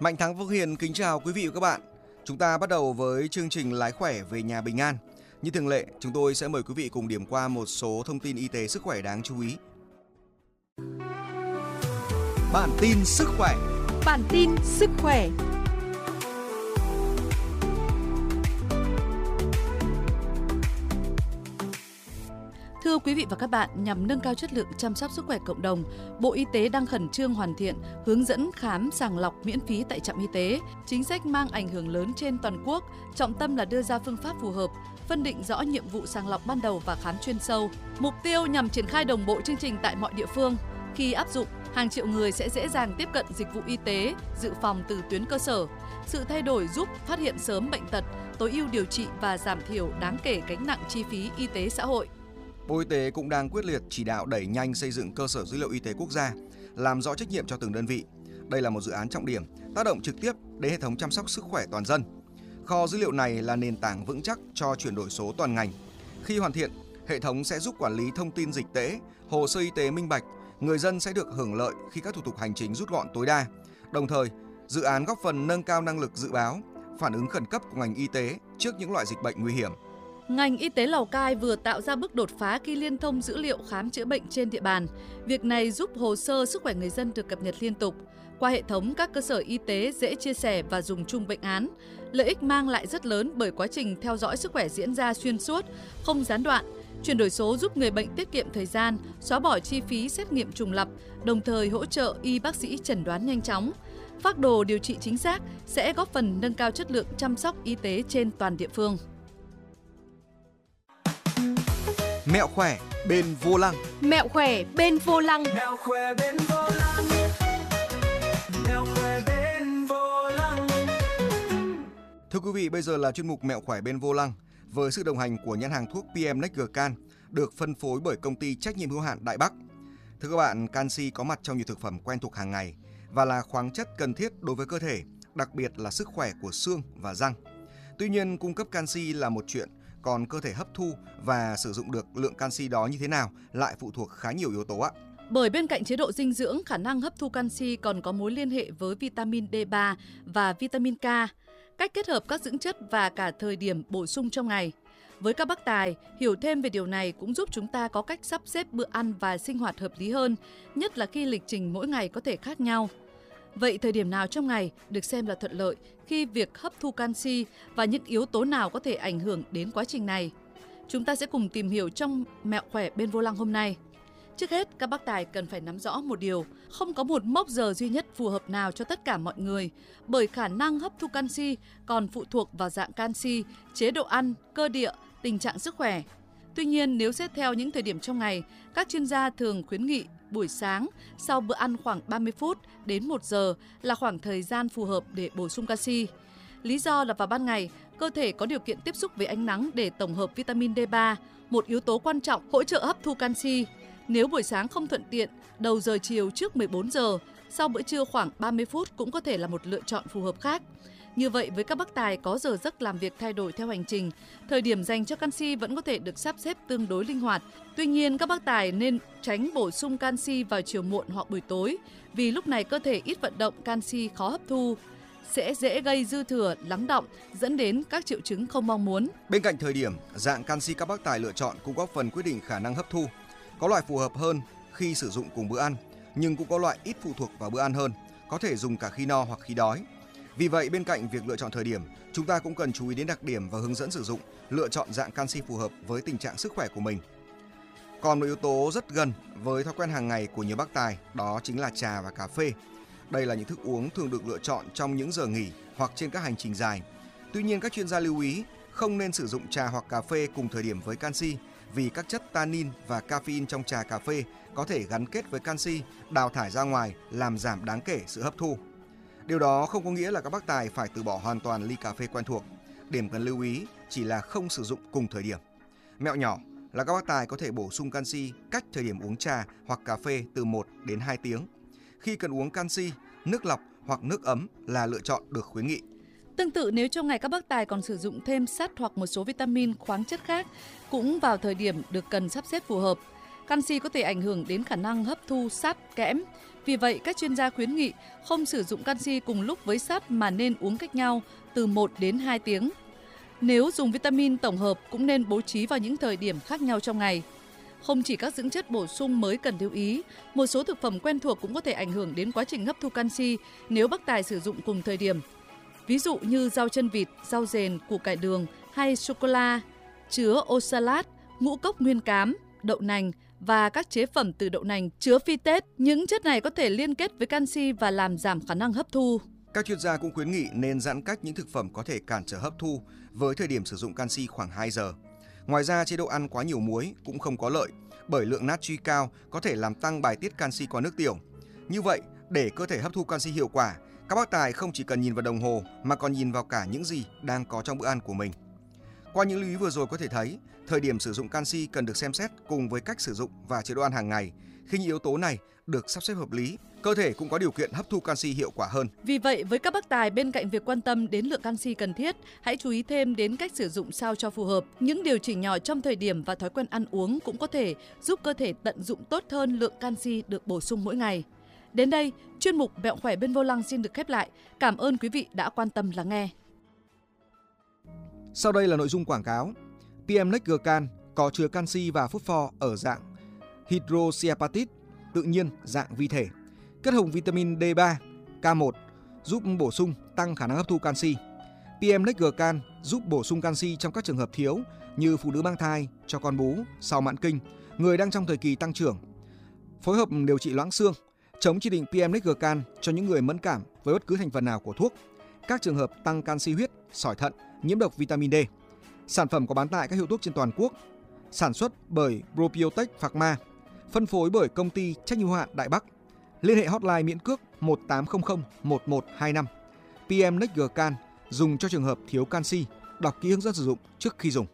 Mạnh Thắng Phước Hiền kính chào quý vị và các bạn. Chúng ta bắt đầu với chương trình Lái khỏe về nhà bình an. Như thường lệ, chúng tôi sẽ mời quý vị cùng điểm qua một số thông tin y tế sức khỏe đáng chú ý. Bản tin sức khỏe. Bản tin sức khỏe. Thưa quý vị và các bạn, nhằm nâng cao chất lượng chăm sóc sức khỏe cộng đồng, Bộ Y tế đang khẩn trương hoàn thiện hướng dẫn khám sàng lọc miễn phí tại trạm y tế. Chính sách mang ảnh hưởng lớn trên toàn quốc, trọng tâm là đưa ra phương pháp phù hợp, phân định rõ nhiệm vụ sàng lọc ban đầu và khám chuyên sâu. Mục tiêu nhằm triển khai đồng bộ chương trình tại mọi địa phương. Khi áp dụng, hàng triệu người sẽ dễ dàng tiếp cận dịch vụ y tế, dự phòng từ tuyến cơ sở. Sự thay đổi giúp phát hiện sớm bệnh tật, tối ưu điều trị và giảm thiểu đáng kể gánh nặng chi phí y tế xã hội. Bộ Y tế cũng đang quyết liệt chỉ đạo đẩy nhanh xây dựng cơ sở dữ liệu y tế quốc gia, làm rõ trách nhiệm cho từng đơn vị. Đây là một dự án trọng điểm, tác động trực tiếp đến hệ thống chăm sóc sức khỏe toàn dân. Kho dữ liệu này là nền tảng vững chắc cho chuyển đổi số toàn ngành. Khi hoàn thiện, hệ thống sẽ giúp quản lý thông tin dịch tễ, hồ sơ y tế minh bạch, người dân sẽ được hưởng lợi khi các thủ tục hành chính rút gọn tối đa. Đồng thời, dự án góp phần nâng cao năng lực dự báo, phản ứng khẩn cấp của ngành y tế trước những loại dịch bệnh nguy hiểm. Ngành y tế Lào Cai vừa tạo ra bước đột phá khi liên thông dữ liệu khám chữa bệnh trên địa bàn. Việc này giúp hồ sơ sức khỏe người dân được cập nhật liên tục. Qua hệ thống, các cơ sở y tế dễ chia sẻ và dùng chung bệnh án. Lợi ích mang lại rất lớn bởi quá trình theo dõi sức khỏe diễn ra xuyên suốt, không gián đoạn. Chuyển đổi số giúp người bệnh tiết kiệm thời gian, xóa bỏ chi phí xét nghiệm trùng lặp, đồng thời hỗ trợ y bác sĩ chẩn đoán nhanh chóng. Phác đồ điều trị chính xác sẽ góp phần nâng cao chất lượng chăm sóc y tế trên toàn địa phương. Mẹo khỏe bên vô lăng. Mẹo khỏe bên vô lăng. Mẹo khỏe bên vô lăng. Mẹo khỏe bên vô lăng. Thưa quý vị, bây giờ là chuyên mục Mẹo khỏe bên vô lăng với sự đồng hành của nhãn hàng thuốc PM Next Gcan được phân phối bởi công ty trách nhiệm hữu hạn Đại Bắc. Thưa các bạn, canxi có mặt trong nhiều thực phẩm quen thuộc hàng ngày và là khoáng chất cần thiết đối với cơ thể, đặc biệt là sức khỏe của xương và răng. Tuy nhiên, cung cấp canxi là một chuyện, còn cơ thể hấp thu và sử dụng được lượng canxi đó như thế nào lại phụ thuộc khá nhiều yếu tố ạ. Bởi bên cạnh chế độ dinh dưỡng, khả năng hấp thu canxi còn có mối liên hệ với vitamin D3 và vitamin K, cách kết hợp các dưỡng chất và cả thời điểm bổ sung trong ngày. Với các bác tài, hiểu thêm về điều này cũng giúp chúng ta có cách sắp xếp bữa ăn và sinh hoạt hợp lý hơn, nhất là khi lịch trình mỗi ngày có thể khác nhau. Vậy thời điểm nào trong ngày được xem là thuận lợi khi việc hấp thu canxi và những yếu tố nào có thể ảnh hưởng đến quá trình này? Chúng ta sẽ cùng tìm hiểu trong Mẹo khỏe bên vô lăng hôm nay. Trước hết, các bác tài cần phải nắm rõ một điều, không có một mốc giờ duy nhất phù hợp nào cho tất cả mọi người, bởi khả năng hấp thu canxi còn phụ thuộc vào dạng canxi, chế độ ăn, cơ địa, tình trạng sức khỏe. Tuy nhiên, nếu xét theo những thời điểm trong ngày, các chuyên gia thường khuyến nghị buổi sáng sau bữa ăn khoảng 30 phút đến 1 giờ là khoảng thời gian phù hợp để bổ sung canxi. Lý do là vào ban ngày, cơ thể có điều kiện tiếp xúc với ánh nắng để tổng hợp vitamin D3, một yếu tố quan trọng hỗ trợ hấp thu canxi. Nếu buổi sáng không thuận tiện, đầu giờ chiều trước 14 giờ, sau bữa trưa khoảng 30 phút cũng có thể là một lựa chọn phù hợp khác. Như vậy, với các bác tài có giờ giấc làm việc thay đổi theo hành trình, thời điểm dành cho canxi vẫn có thể được sắp xếp tương đối linh hoạt. Tuy nhiên, các bác tài nên tránh bổ sung canxi vào chiều muộn hoặc buổi tối, vì lúc này cơ thể ít vận động, canxi khó hấp thu, sẽ dễ gây dư thừa, lắng đọng, dẫn đến các triệu chứng không mong muốn. Bên cạnh thời điểm, dạng canxi các bác tài lựa chọn cũng góp phần quyết định khả năng hấp thu. Có loại phù hợp hơn khi sử dụng cùng bữa ăn, nhưng cũng có loại ít phụ thuộc vào bữa ăn hơn, có thể dùng cả khi no hoặc khi đói. Vì vậy, bên cạnh việc lựa chọn thời điểm, chúng ta cũng cần chú ý đến đặc điểm và hướng dẫn sử dụng, lựa chọn dạng canxi phù hợp với tình trạng sức khỏe của mình. Còn một yếu tố rất gần với thói quen hàng ngày của nhiều bác tài, đó chính là trà và cà phê. Đây là những thức uống thường được lựa chọn trong những giờ nghỉ hoặc trên các hành trình dài. Tuy nhiên, các chuyên gia lưu ý không nên sử dụng trà hoặc cà phê cùng thời điểm với canxi, vì các chất tannin và caffeine trong trà cà phê có thể gắn kết với canxi, đào thải ra ngoài, làm giảm đáng kể sự hấp thu. Điều đó không có nghĩa là các bác tài phải từ bỏ hoàn toàn ly cà phê quen thuộc. Điểm cần lưu ý chỉ là không sử dụng cùng thời điểm. Mẹo nhỏ là các bác tài có thể bổ sung canxi cách thời điểm uống trà hoặc cà phê từ 1 đến 2 tiếng. Khi cần uống canxi, nước lọc hoặc nước ấm là lựa chọn được khuyến nghị. Tương tự, nếu trong ngày các bác tài còn sử dụng thêm sắt hoặc một số vitamin, khoáng chất khác, cũng vào thời điểm được cần sắp xếp phù hợp. Canxi có thể ảnh hưởng đến khả năng hấp thu sắt, kẽm. Vì vậy, các chuyên gia khuyến nghị không sử dụng canxi cùng lúc với sắt mà nên uống cách nhau từ 1 đến 2 tiếng. Nếu dùng vitamin tổng hợp cũng nên bố trí vào những thời điểm khác nhau trong ngày. Không chỉ các dưỡng chất bổ sung mới cần lưu ý, một số thực phẩm quen thuộc cũng có thể ảnh hưởng đến quá trình hấp thu canxi nếu bác tài sử dụng cùng thời điểm. Ví dụ như rau chân vịt, rau dền, củ cải đường hay sô-cô-la, chứa oxalat, ngũ cốc nguyên cám, đậu nành và các chế phẩm từ đậu nành chứa phytate. Những chất này có thể liên kết với canxi và làm giảm khả năng hấp thu. Các chuyên gia cũng khuyến nghị nên giãn cách những thực phẩm có thể cản trở hấp thu với thời điểm sử dụng canxi khoảng 2 giờ. Ngoài ra, chế độ ăn quá nhiều muối cũng không có lợi, bởi lượng natri cao có thể làm tăng bài tiết canxi qua nước tiểu. Như vậy, để cơ thể hấp thu canxi hiệu quả, các bác tài không chỉ cần nhìn vào đồng hồ mà còn nhìn vào cả những gì đang có trong bữa ăn của mình. Qua những lưu ý vừa rồi có thể thấy, thời điểm sử dụng canxi cần được xem xét cùng với cách sử dụng và chế độ ăn hàng ngày. Khi những yếu tố này được sắp xếp hợp lý, cơ thể cũng có điều kiện hấp thu canxi hiệu quả hơn. Vì vậy, với các bác tài, bên cạnh việc quan tâm đến lượng canxi cần thiết, hãy chú ý thêm đến cách sử dụng sao cho phù hợp. Những điều chỉnh nhỏ trong thời điểm và thói quen ăn uống cũng có thể giúp cơ thể tận dụng tốt hơn lượng canxi được bổ sung mỗi ngày. Đến đây, chuyên mục Mẹo khỏe bên vô lăng xin được khép lại. Cảm ơn quý vị đã quan tâm lắng nghe. Sau đây là nội dung quảng cáo. PM Necgercan có chứa canxi và phosphor ở dạng hydroxyapatite tự nhiên dạng vi thể, kết hợp vitamin D3, K1 giúp bổ sung tăng khả năng hấp thu canxi. PM Necgercan giúp bổ sung canxi trong các trường hợp thiếu như phụ nữ mang thai, cho con bú, sau mãn kinh, người đang trong thời kỳ tăng trưởng. Phối hợp điều trị loãng xương, chống chỉ định PM Necgercan cho những người mẫn cảm với bất cứ thành phần nào của thuốc, các trường hợp tăng canxi huyết, sỏi thận, nhiễm độc vitamin D. Sản phẩm có bán tại các hiệu thuốc trên toàn quốc. Sản xuất bởi Probiotech Pharma, phân phối bởi công ty trách nhiệm hữu hạn Đại Bắc. Liên hệ hotline miễn cước 1800 1125. PM Necgercan dùng cho trường hợp thiếu canxi. Đọc kỹ hướng dẫn sử dụng trước khi dùng.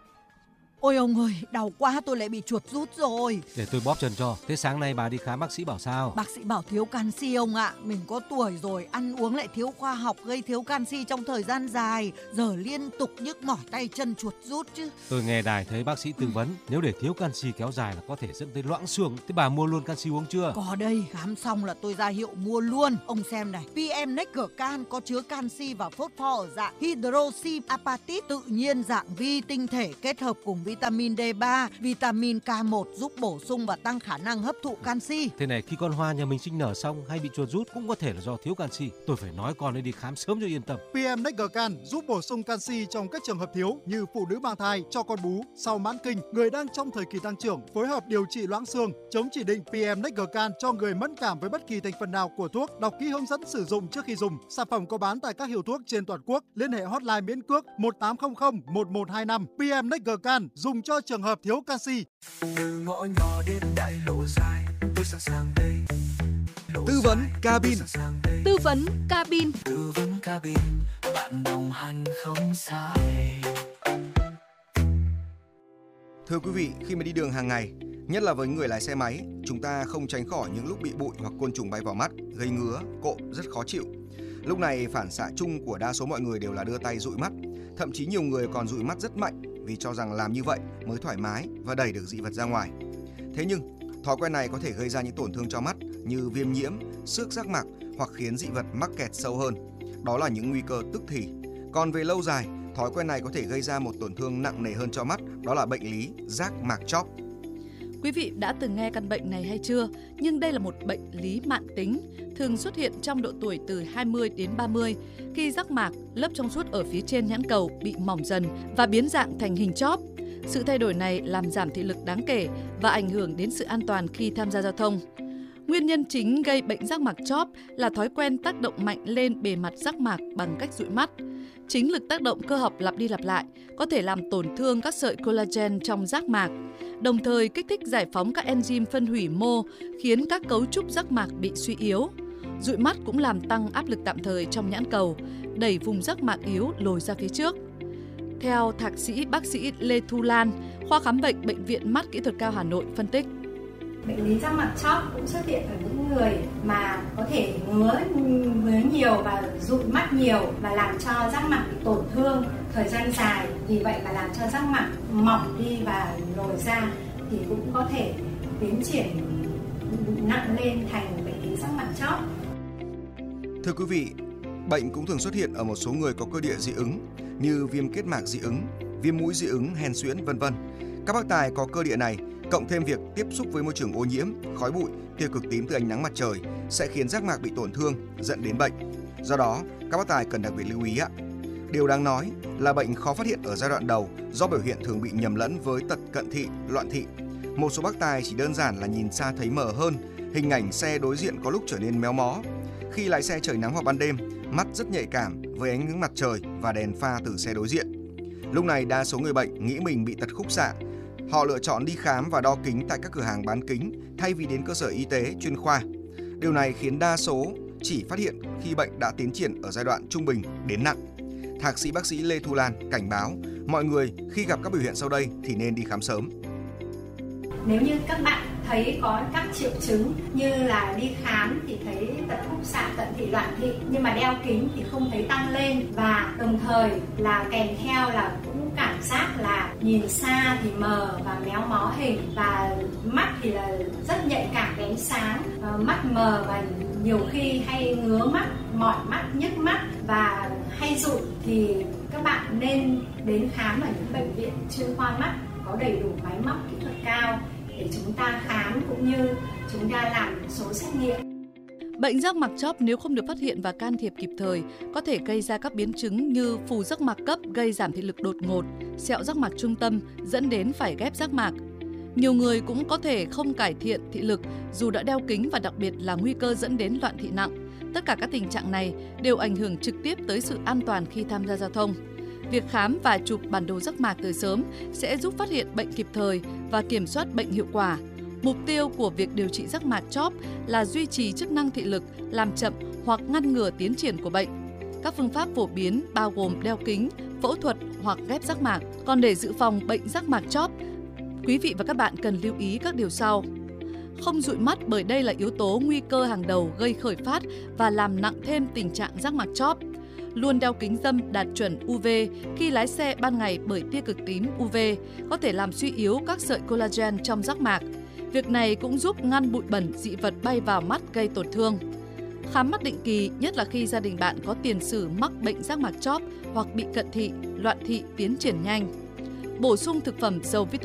Ôi ông ơi, đau quá, tôi lại bị chuột rút rồi. Để tôi bóp chân cho. Thế sáng nay bà đi khám bác sĩ bảo sao? Bác sĩ bảo thiếu canxi ông ạ. Mình có tuổi rồi, ăn uống lại thiếu khoa học, gây thiếu canxi trong thời gian dài. Giờ liên tục nhức mỏi tay chân, chuột rút chứ. Tôi nghe đài thấy bác sĩ tư vấn, nếu để thiếu canxi kéo dài là có thể dẫn tới loãng xương. Thế bà mua luôn canxi uống chưa? Có đây, khám xong là tôi ra hiệu mua luôn. Ông xem này, PM Necgercan có chứa canxi và phosphor ở dạng hydroxyapatite tự nhiên dạng vi tinh thể kết hợp cùng vitamin D3, vitamin K1 giúp bổ sung và tăng khả năng hấp thụ canxi. Thế này, khi con hoa nhà mình sinh nở xong hay bị chuột rút cũng có thể là do thiếu canxi. Tôi phải nói con ấy đi khám sớm cho yên tâm. PM Necgercan giúp bổ sung canxi trong các trường hợp thiếu như phụ nữ mang thai, cho con bú, sau mãn kinh, người đang trong thời kỳ tăng trưởng, phối hợp điều trị loãng xương, chống chỉ định PM Necgercan cho người mẫn cảm với bất kỳ thành phần nào của thuốc. Đọc kỹ hướng dẫn sử dụng trước khi dùng. Sản phẩm có bán tại các hiệu thuốc trên toàn quốc. Liên hệ hotline miễn cước 1800 1125. PM Necgercan dùng cho trường hợp thiếu canxi. Từ ngõ nhỏ đến đại lộ dài, tôi sẵn sàng đây. Tư vấn cabin. Tư vấn cabin. Tư vấn cabin, bạn đồng hành không sai. Thưa quý vị, khi mà đi đường hàng ngày, nhất là với người lái xe máy, chúng ta không tránh khỏi những lúc bị bụi hoặc côn trùng bay vào mắt, gây ngứa, cộm rất khó chịu. Lúc này phản xạ chung của đa số mọi người đều là đưa tay dụi mắt, thậm chí nhiều người còn dụi mắt rất mạnh vì cho rằng làm như vậy mới thoải mái và đẩy được dị vật ra ngoài. Thế nhưng, thói quen này có thể gây ra những tổn thương cho mắt như viêm nhiễm, xước giác mạc hoặc khiến dị vật mắc kẹt sâu hơn. Đó là những nguy cơ tức thì. Còn về lâu dài, thói quen này có thể gây ra một tổn thương nặng nề hơn cho mắt, đó là bệnh lý giác mạc chóp. Quý vị đã từng nghe căn bệnh này hay chưa? Nhưng đây là một bệnh lý mãn tính, thường xuất hiện trong độ tuổi từ 20 đến 30, khi giác mạc, lớp trong suốt ở phía trên nhãn cầu bị mỏng dần và biến dạng thành hình chóp. Sự thay đổi này làm giảm thị lực đáng kể và ảnh hưởng đến sự an toàn khi tham gia giao thông. Nguyên nhân chính gây bệnh giác mạc chóp là thói quen tác động mạnh lên bề mặt giác mạc bằng cách dụi mắt. Chính lực tác động cơ học lặp đi lặp lại có thể làm tổn thương các sợi collagen trong giác mạc, đồng thời kích thích giải phóng các enzyme phân hủy mô, khiến các cấu trúc giác mạc bị suy yếu. Dụi mắt cũng làm tăng áp lực tạm thời trong nhãn cầu, đẩy vùng giác mạc yếu lồi ra phía trước. Theo thạc sĩ bác sĩ Lê Thu Lan, khoa khám bệnh Bệnh viện Mắt Kỹ thuật cao Hà Nội phân tích. Bệnh lý giác mạc chóp cũng xuất hiện ở những người mà có thể ngứa nhiều và dụi mắt nhiều và làm cho giác mạc bị tổn thương thời gian dài, vì vậy mà làm cho giác mạc mỏng đi và lồi ra, thì cũng có thể tiến triển nặng lên thành bệnh lý răng mặt chóp. Thưa quý vị, bệnh cũng thường xuất hiện ở một số người có cơ địa dị ứng như viêm kết mạc dị ứng, viêm mũi dị ứng, hen suyễn, vân vân. Các bác tài có cơ địa này cộng thêm việc tiếp xúc với môi trường ô nhiễm, khói bụi, tia cực tím từ ánh nắng mặt trời sẽ khiến giác mạc bị tổn thương, dẫn đến bệnh. Do đó, các bác tài cần đặc biệt lưu ý ạ. Điều đáng nói là bệnh khó phát hiện ở giai đoạn đầu do biểu hiện thường bị nhầm lẫn với tật cận thị, loạn thị. Một số bác tài chỉ đơn giản là nhìn xa thấy mờ hơn, hình ảnh xe đối diện có lúc trở nên méo mó. Khi lái xe trời nắng hoặc ban đêm, mắt rất nhạy cảm với ánh nắng mặt trời và đèn pha từ xe đối diện. Lúc này đa số người bệnh nghĩ mình bị tật khúc xạ. Họ lựa chọn đi khám và đo kính tại các cửa hàng bán kính thay vì đến cơ sở y tế chuyên khoa. Điều này khiến đa số chỉ phát hiện khi bệnh đã tiến triển ở giai đoạn trung bình đến nặng. Thạc sĩ bác sĩ Lê Thu Lan cảnh báo mọi người khi gặp các biểu hiện sau đây thì nên đi khám sớm. Nếu như các bạn thấy có các triệu chứng như là đi khám thì thấy tật khúc xạ, cận thị, loạn thị nhưng mà đeo kính thì không thấy tăng lên, và đồng thời là kèm theo là cũng cảm giác là nhìn xa thì mờ và méo mó hình, và mắt thì là rất nhạy cảm với ánh sáng, mắt mờ và nhiều khi hay ngứa mắt, mỏi mắt, nhức mắt và hay rụi, thì các bạn nên đến khám ở những bệnh viện chuyên khoa mắt có đầy đủ máy móc kỹ thuật cao để chúng ta khám cũng như chúng ta làm một số xét nghiệm. Bệnh giác mạc chóp nếu không được phát hiện và can thiệp kịp thời có thể gây ra các biến chứng như phù giác mạc cấp gây giảm thị lực đột ngột, sẹo giác mạc trung tâm dẫn đến phải ghép giác mạc. Nhiều người cũng có thể không cải thiện thị lực dù đã đeo kính, và đặc biệt là nguy cơ dẫn đến loạn thị nặng. Tất cả các tình trạng này đều ảnh hưởng trực tiếp tới sự an toàn khi tham gia giao thông. Việc khám và chụp bản đồ giác mạc từ sớm sẽ giúp phát hiện bệnh kịp thời và kiểm soát bệnh hiệu quả. Mục tiêu của việc điều trị giác mạc chóp là duy trì chức năng thị lực, làm chậm hoặc ngăn ngừa tiến triển của bệnh. Các phương pháp phổ biến bao gồm đeo kính, phẫu thuật hoặc ghép giác mạc. Còn để dự phòng bệnh giác mạc chóp, quý vị và các bạn cần lưu ý các điều sau. Không dụi mắt, bởi đây là yếu tố nguy cơ hàng đầu gây khởi phát và làm nặng thêm tình trạng giác mạc chóp. Luôn đeo kính râm đạt chuẩn UV khi lái xe ban ngày, bởi tia cực tím UV có thể làm suy yếu các sợi collagen trong giác mạc. Việc này cũng giúp ngăn bụi bẩn, dị vật bay vào mắt gây tổn thương. Khám mắt định kỳ, nhất là khi gia đình bạn có tiền sử mắc bệnh giác mạc chóp hoặc bị cận thị, loạn thị tiến triển nhanh. Bổ sung thực phẩm giàu vitamin